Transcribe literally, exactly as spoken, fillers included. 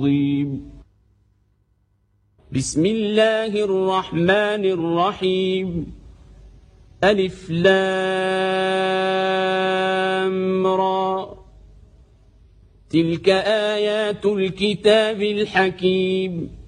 بسم الله الرحمن الرحيم ألف لام را تلك آيات الكتاب الحكيم